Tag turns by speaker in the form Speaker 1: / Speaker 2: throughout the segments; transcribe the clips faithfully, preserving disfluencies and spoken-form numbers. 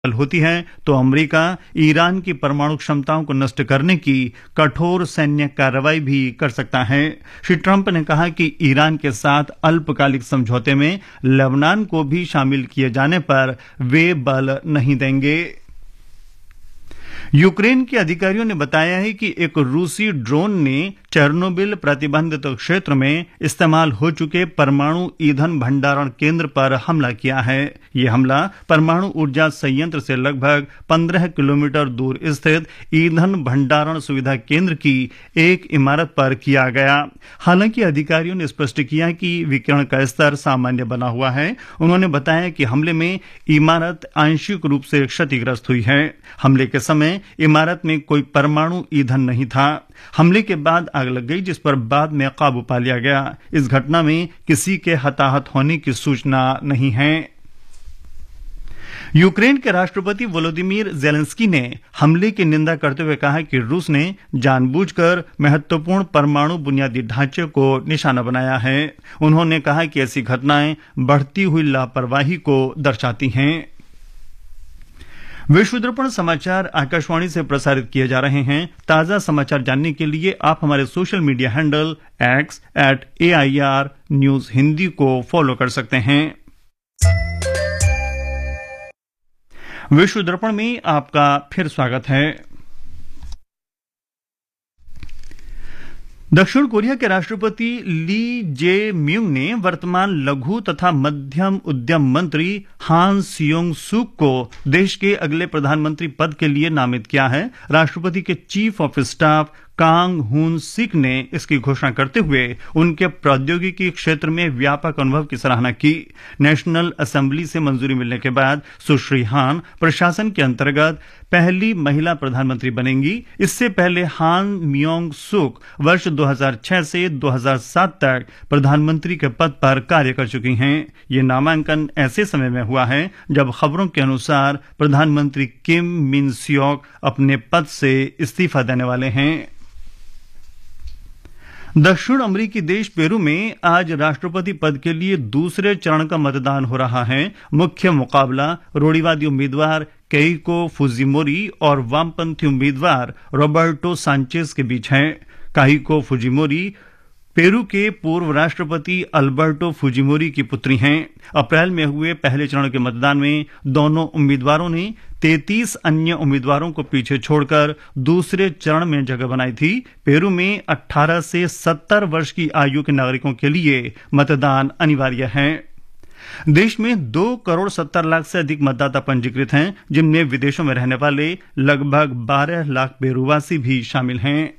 Speaker 1: होती है तो अमेरिका ईरान की परमाणु क्षमताओं को नष्ट करने की कठोर सैन्य कार्रवाई भी कर सकता है। श्री ट्रंप ने कहा कि ईरान के साथ अल्पकालिक समझौते में लेबनान को भी शामिल किए जाने पर वे बल नहीं देंगे। यूक्रेन के अधिकारियों ने बताया है कि एक रूसी ड्रोन ने चेर्नोबिल प्रतिबंधित क्षेत्र में इस्तेमाल हो चुके परमाणु ईंधन भंडारण केंद्र पर हमला किया है। यह हमला परमाणु ऊर्जा संयंत्र से लगभग पंद्रह किलोमीटर दूर स्थित ईंधन भंडारण सुविधा केंद्र की एक इमारत पर किया गया। हालांकि अधिकारियों ने स्पष्ट किया कि विकिरण का स्तर सामान्य बना हुआ है। उन्होंने बताया कि हमले में इमारत आंशिक रूप से क्षतिग्रस्त हुई है। हमले के समय इमारत में कोई परमाणु ईंधन नहीं था। हमले के बाद आग लग गई, जिस पर बाद में काबू पा लिया गया। इस घटना में किसी के हताहत होने की सूचना नहीं है। यूक्रेन के राष्ट्रपति वोलोदिमीर जेलेंस्की ने हमले की निंदा करते हुए कहा कि रूस ने जानबूझकर महत्वपूर्ण परमाणु बुनियादी ढांचे को निशाना बनाया है। उन्होंने कहा कि ऐसी घटनाएं बढ़ती हुई लापरवाही को दर्शाती हैं। विश्व दर्पण समाचार आकाशवाणी से प्रसारित किए जा रहे हैं। ताजा समाचार जानने के लिए आप हमारे social media handle x eight A I R news Hindi को फॉलो कर सकते हैं। विश्व दर्पण में आपका फिर स्वागत है। दक्षिण कोरिया के राष्ट्रपति ली जे म्यूंग ने वर्तमान लघु तथा मध्यम उद्यम मंत्री हान सियोंग सूक को देश के अगले प्रधानमंत्री पद के लिए नामित किया है। राष्ट्रपति के चीफ ऑफ स्टाफ कांग हुन सिक ने इसकी घोषणा करते हुए उनके प्रौद्योगिकी क्षेत्र में व्यापक अनुभव की सराहना की। नेशनल असेंबली से मंजूरी मिलने के बाद सुश्री हान प्रशासन के अंतर्गत पहली महिला प्रधानमंत्री बनेंगी। इससे पहले हान मियोंग सुक वर्ष दो हज़ार छह से दो हज़ार सात तक प्रधानमंत्री के पद पर कार्य कर चुकी हैं। ये नामांकन ऐसे समय में हुआ है जब खबरों के अनुसार प्रधानमंत्री किम मिन सियोक अपने पद से इस्तीफा देने वाले हैं। दक्षिण अमेरिकी देश पेरू में आज राष्ट्रपति पद के लिए दूसरे चरण का मतदान हो रहा है। मुख्य मुकाबला रूढ़िवादी उम्मीदवार केइको फुजिमोरी और वामपंथी उम्मीदवार रॉबर्टो सांचेज के बीच है। काइको फुजिमोरी पेरू के पूर्व राष्ट्रपति अल्बर्टो फुजिमोरी की पुत्री हैं। अप्रैल में हुए पहले चरण के मतदान में दोनों उम्मीदवारों ने तैंतीस अन्य उम्मीदवारों को पीछे छोड़कर दूसरे चरण में जगह बनाई थी। पेरू में अठारह से सत्तर वर्ष की आयु के नागरिकों के लिए मतदान अनिवार्य है। देश में दो करोड़ सत्तर लाख से अधिक मतदाता पंजीकृत हैं, जिनमें विदेशों में रहने वाले लगभग बारह लाख पेरूवासी भी शामिल हैं।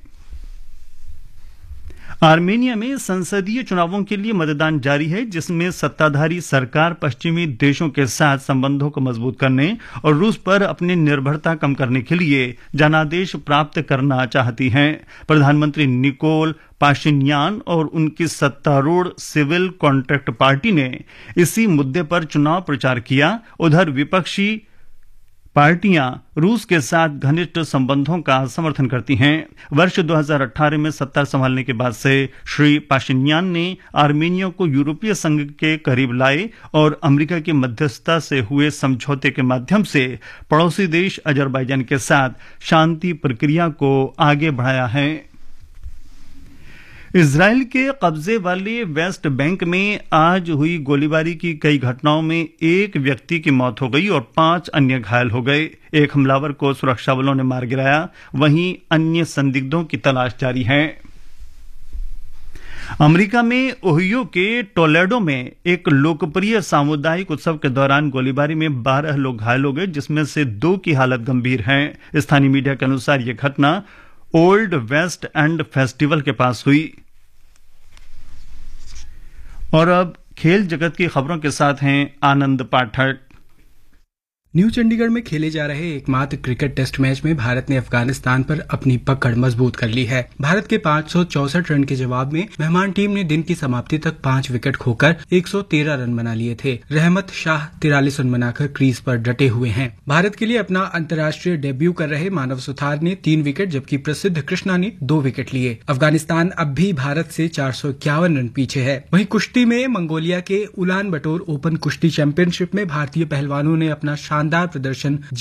Speaker 1: आर्मेनिया में संसदीय चुनावों के लिए मतदान जारी है, जिसमें सत्ताधारी सरकार पश्चिमी देशों के साथ संबंधों को मजबूत करने और रूस पर अपनी निर्भरता कम करने के लिए जनादेश प्राप्त करना चाहती है। प्रधानमंत्री निकोल पाशिन्यान और उनकी सत्तारूढ़ सिविल कॉन्ट्रैक्ट पार्टी ने इसी मुद्दे पर चुनाव प्रचार किया। उधर विपक्षी पार्टियां रूस के साथ घनिष्ठ संबंधों का समर्थन करती हैं। वर्ष दो हज़ार अठारह में सत्ता संभालने के बाद से श्री पाशिन्यान ने आर्मेनिया को यूरोपीय संघ के करीब लाए और अमेरिका की मध्यस्थता से हुए समझौते के माध्यम से पड़ोसी देश अजरबैजान के साथ शांति प्रक्रिया को आगे बढ़ाया है। इजराइल के कब्जे वाले वेस्ट बैंक में आज हुई गोलीबारी की कई घटनाओं में एक व्यक्ति की मौत हो गई और पांच अन्य घायल हो गए। एक हमलावर को सुरक्षा बलों ने मार गिराया, वहीं अन्य संदिग्धों की तलाश जारी है। अमेरिका में ओहियो के टोलेडो में एक लोकप्रिय सामुदायिक उत्सव के दौरान गोलीबारी में बारह लोग घायल हो गए, जिसमें से दो की हालत गंभीर है। स्थानीय मीडिया के अनुसार यह घटना ओल्ड वेस्ट एंड फेस्टिवल के पास हुई। और अब खेल जगत की खबरों के साथ हैं आनंद पाठक।
Speaker 2: न्यू चंडीगढ़ में खेले जा रहे एकमात्र क्रिकेट टेस्ट मैच में भारत ने अफगानिस्तान पर अपनी पकड़ मजबूत कर ली है। भारत के पाँच सौ चौसठ रन के जवाब में मेहमान टीम ने दिन की समाप्ति तक पांच विकेट खोकर एक सौ तेरह रन बना लिए थे। रहमत शाह तिरालीस रन बनाकर क्रीज पर डटे हुए हैं। भारत के लिए अपना अंतर्राष्ट्रीय डेब्यू कर रहे मानव सुथार ने तीन विकेट जबकि प्रसिद्ध कृष्णा ने दो विकेट लिए। अफगानिस्तान अब भी भारत से चार सौ इक्यावन रन पीछे है। वहीं कुश्ती में मंगोलिया के उलान बटोर ओपन कुश्ती चैंपियनशिप में भारतीय पहलवानों ने अपना शानदार प्रदर्शन